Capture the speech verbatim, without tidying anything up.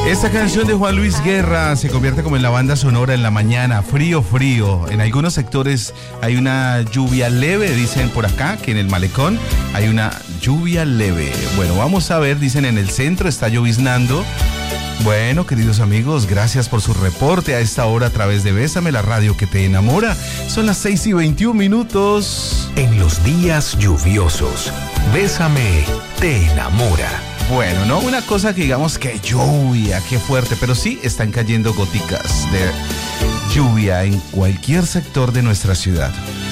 Esta canción de Juan Luis Guerra se convierte como en la banda sonora en la mañana, frío, frío. En algunos sectores hay una lluvia leve, dicen por acá, que en el malecón hay una lluvia leve. Bueno, vamos a ver, dicen en el centro está lloviznando. Bueno, queridos amigos, gracias por su reporte a esta hora a través de Bésame, la radio que te enamora. Son las seis y veintiún minutos. En los días lluviosos, Bésame te enamora. Bueno, no una cosa que digamos que lluvia, qué fuerte, pero sí están cayendo goticas de lluvia en cualquier sector de nuestra ciudad.